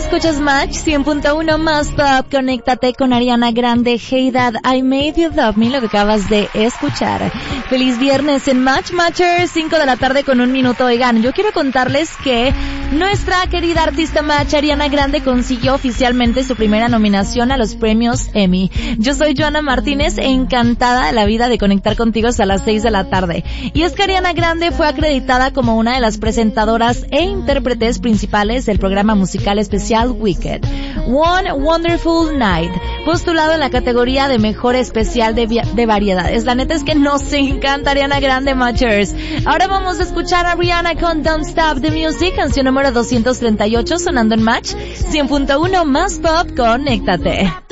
escuchas Match 100.1 más pop. Conéctate con Ariana Grande. Hey Dad, I Made You Love Me, lo que acabas de escuchar. Feliz viernes en Match Matchers, 5 de la tarde con 1 minuto. Oigan, yo quiero contarles que nuestra querida artista Match, Ariana Grande, consiguió oficialmente su primera nominación a los premios Emmy. Yo soy Joana Martínez, encantada de la vida de conectar contigo hasta las 6 de la tarde. Y es que Ariana Grande fue acreditada como una de las presentadoras e intérpretes principales del programa musical especial Wicked, One Wonderful Night, postulado en la categoría de mejor especial de variedades. La neta es que nos encanta Ariana Grande, Matchers. Ahora vamos a escuchar a Rihanna con Don't Stop the Music, canción número 238, sonando en Match 100.1 más pop. Conéctate.